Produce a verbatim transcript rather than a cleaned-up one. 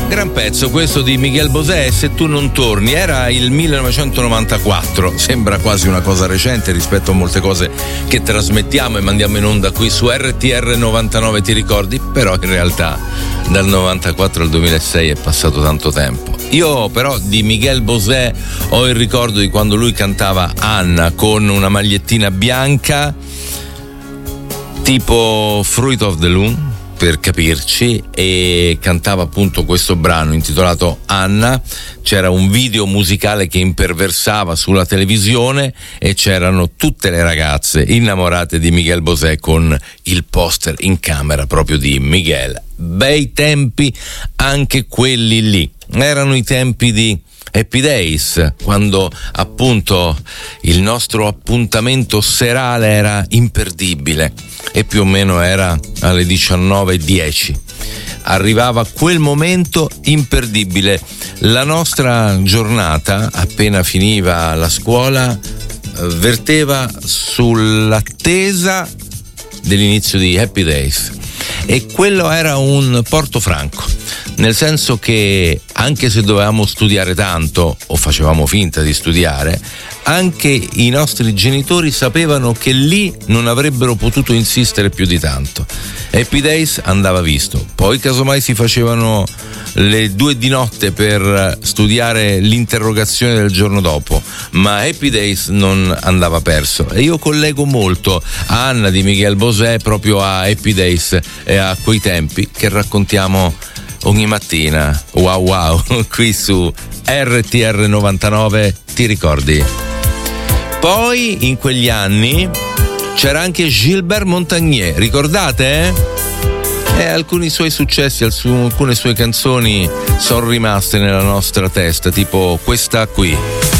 Gran pezzo questo di Miguel Bosé, Se tu non torni, era il millenovecentonovantaquattro, sembra quasi una cosa recente rispetto a molte cose che trasmettiamo e mandiamo in onda qui su R T R novantanove, ti ricordi? Però in realtà dal novantaquattro al duemilasei è passato tanto tempo. Io però di Miguel Bosé ho il ricordo di quando lui cantava Anna con una magliettina bianca tipo Fruit of the Loom, per capirci, e cantava appunto questo brano intitolato Anna. C'era un video musicale che imperversava sulla televisione e c'erano tutte le ragazze innamorate di Miguel Bosé con il poster in camera proprio di Miguel. Bei tempi anche quelli lì, erano i tempi di Happy Days, quando appunto il nostro appuntamento serale era imperdibile e più o meno era alle diciannove e dieci. Arrivava quel momento imperdibile. La nostra giornata, appena finiva la scuola, verteva sull'attesa dell'inizio di Happy Days, e quello era un portofranco, nel senso che anche se dovevamo studiare tanto o facevamo finta di studiare, anche i nostri genitori sapevano che lì non avrebbero potuto insistere più di tanto. Happy Days andava visto, poi casomai si facevano le due di notte per studiare l'interrogazione del giorno dopo, ma Happy Days non andava perso. E io collego molto a Anna di Miguel Bosé proprio a Happy Days e a quei tempi che raccontiamo ogni mattina. Wow wow, qui su R T R novantanove, ti ricordi? Poi in quegli anni c'era anche Gilbert Montagnier, ricordate? E alcuni suoi successi, alcune sue canzoni sono rimaste nella nostra testa, tipo questa qui.